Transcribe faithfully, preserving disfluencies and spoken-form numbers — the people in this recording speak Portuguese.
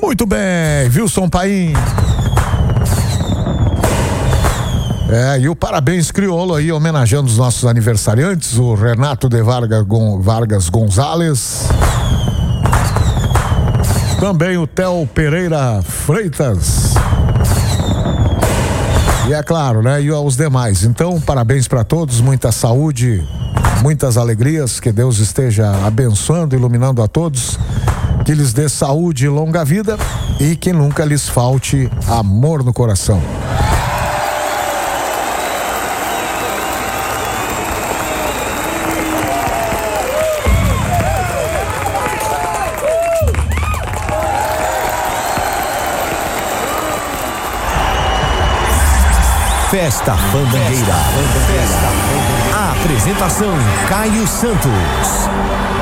Muito bem, Wilson Paim. É, e o parabéns crioulo aí, homenageando os nossos aniversariantes, o Renato de Vargas, Gon, Vargas Gonzalez. Também o Theo Pereira Freitas. E é claro, né? E aos demais. Então, parabéns para todos, muita saúde, muitas alegrias, que Deus esteja abençoando, iluminando a todos, que lhes dê saúde e longa vida e que nunca lhes falte amor no coração. Festa Fandangueira. A apresentação: Caio Santos.